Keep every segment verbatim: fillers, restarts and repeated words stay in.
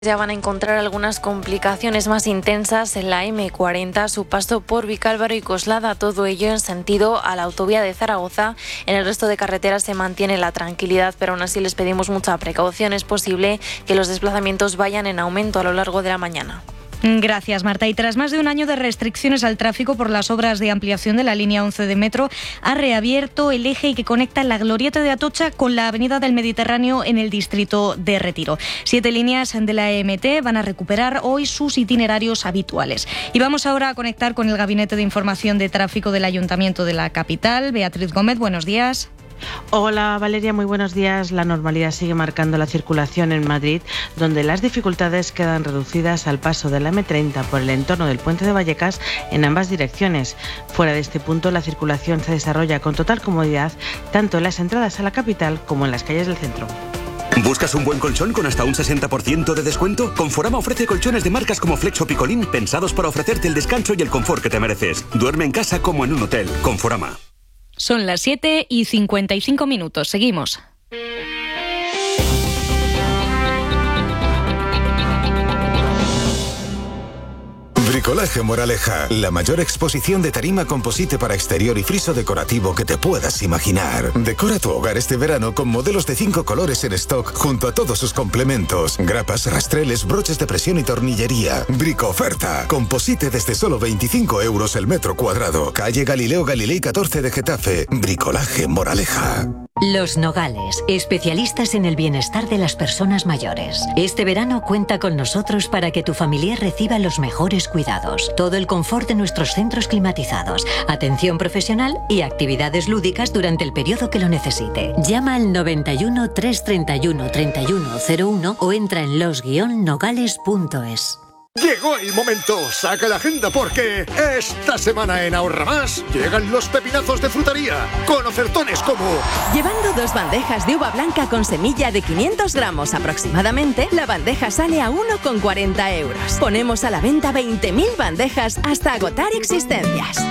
Ya van a encontrar algunas complicaciones más intensas en la eme cuarenta, su paso por Vicálvaro y Coslada, todo ello en sentido a la autovía de Zaragoza. En el resto de carreteras se mantiene la tranquilidad, pero aún así les pedimos mucha precaución. Es posible que los desplazamientos vayan en aumento a lo largo de la mañana. Gracias, Marta. Y tras más de un año de restricciones al tráfico por las obras de ampliación de la línea once de metro, ha reabierto el eje que conecta la Glorieta de Atocha con la Avenida del Mediterráneo en el distrito de Retiro. Siete líneas de la E M T van a recuperar hoy sus itinerarios habituales. Y vamos ahora a conectar con el Gabinete de Información de Tráfico del Ayuntamiento de la capital. Beatriz Gómez, buenos días. Hola Valeria, muy buenos días. La normalidad sigue marcando la circulación en Madrid, donde las dificultades quedan reducidas al paso de la eme treinta por el entorno del puente de Vallecas en ambas direcciones. Fuera de este punto, la circulación se desarrolla con total comodidad, tanto en las entradas a la capital como en las calles del centro. ¿Buscas un buen colchón con hasta un sesenta por ciento de descuento? Conforama ofrece colchones de marcas como Flex o Picolín, pensados para ofrecerte el descanso y el confort que te mereces. Duerme en casa como en un hotel. Conforama. Son las siete y cincuenta y cinco minutos. Seguimos. Bricolaje Moraleja, la mayor exposición de tarima composite para exterior y friso decorativo que te puedas imaginar. Decora tu hogar este verano con modelos de cinco colores en stock junto a todos sus complementos, grapas, rastreles, broches de presión y tornillería. Brico oferta, composite desde solo veinticinco euros el metro cuadrado. Calle Galileo Galilei catorce de Getafe. Bricolaje Moraleja. Los Nogales, especialistas en el bienestar de las personas mayores. Este verano cuenta con nosotros para que tu familia reciba los mejores cuidados, todo el confort de nuestros centros climatizados, atención profesional y actividades lúdicas durante el periodo que lo necesite. Llama al noventa y uno, trescientos treinta y uno, treinta y uno cero uno o entra en los guion nogales punto es. Llegó el momento, saca la agenda porque esta semana en Ahorra Más llegan los pepinazos de frutería con ofertones como... Llevando dos bandejas de uva blanca con semilla de quinientos gramos aproximadamente, la bandeja sale a uno con cuarenta euros. Ponemos a la venta veinte mil bandejas hasta agotar existencias.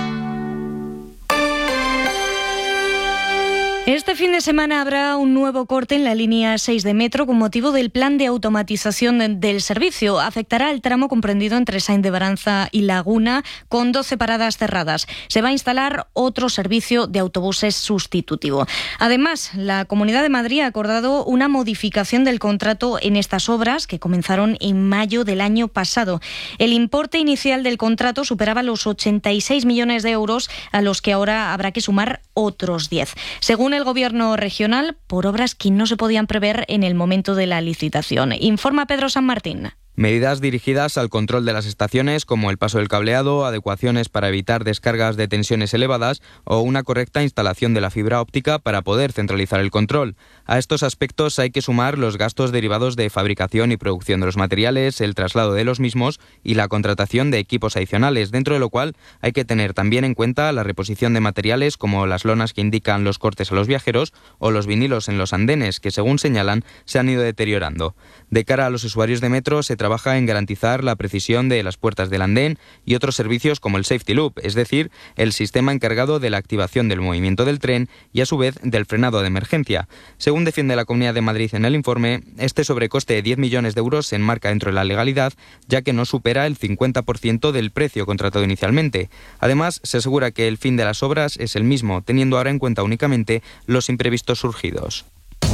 Este fin de semana habrá un nuevo corte en la línea seis de metro con motivo del plan de automatización del servicio. Afectará al tramo comprendido entre Sáenz de Baranza y Laguna, con doce paradas cerradas. Se va a instalar otro servicio de autobuses sustitutivo. Además, la Comunidad de Madrid ha acordado una modificación del contrato en estas obras que comenzaron en mayo del año pasado. El importe inicial del contrato superaba los ochenta y seis millones de euros, a los que ahora habrá que sumar otros diez. Según el Gobierno regional, por obras que no se podían prever en el momento de la licitación. Informa Pedro San Martín. Medidas dirigidas al control de las estaciones, como el paso del cableado, adecuaciones para evitar descargas de tensiones elevadas o una correcta instalación de la fibra óptica para poder centralizar el control. A estos aspectos hay que sumar los gastos derivados de fabricación y producción de los materiales, el traslado de los mismos y la contratación de equipos adicionales, dentro de lo cual hay que tener también en cuenta la reposición de materiales como las lonas que indican los cortes a los viajeros o los vinilos en los andenes, que según señalan se han ido deteriorando. De cara a los usuarios de metro se trabaja en garantizar la precisión de las puertas del andén y otros servicios como el Safety Loop, es decir, el sistema encargado de la activación del movimiento del tren y a su vez del frenado de emergencia. Según defiende la Comunidad de Madrid en el informe, este sobrecoste de diez millones de euros se enmarca dentro de la legalidad, ya que no supera el cincuenta por ciento del precio contratado inicialmente. Además, se asegura que el fin de las obras es el mismo, teniendo ahora en cuenta únicamente los imprevistos surgidos.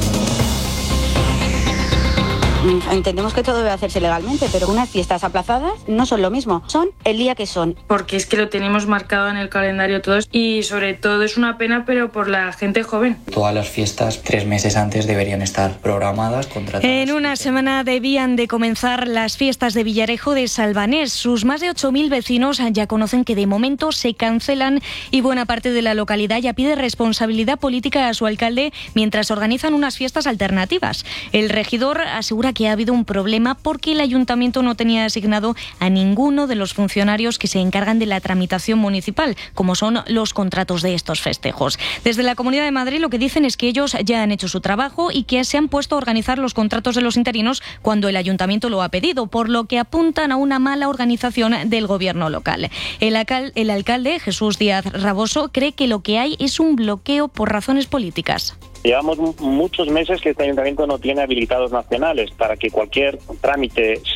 Entendemos que todo debe hacerse legalmente, pero unas fiestas aplazadas no son lo mismo, son el día que son. Porque es que lo tenemos marcado en el calendario todos y sobre todo es una pena, pero por la gente joven. Todas las fiestas tres meses antes deberían estar programadas, contratadas. En una semana debían de comenzar las fiestas de Villarejo de Salvanés. Sus más de ocho mil vecinos ya conocen que de momento se cancelan y buena parte de la localidad ya pide responsabilidad política a su alcalde mientras organizan unas fiestas alternativas. El regidor asegura que ha habido un problema porque el ayuntamiento no tenía asignado a ninguno de los funcionarios que se encargan de la tramitación municipal, como son los contratos de estos festejos. Desde la Comunidad de Madrid lo que dicen es que ellos ya han hecho su trabajo y que se han puesto a organizar los contratos de los interinos cuando el ayuntamiento lo ha pedido, por lo que apuntan a una mala organización del gobierno local. El, alcal- el alcalde, Jesús Díaz Raboso, cree que lo que hay es un bloqueo por razones políticas. Llevamos muchos meses que este ayuntamiento no tiene habilitados nacionales para que cualquier trámite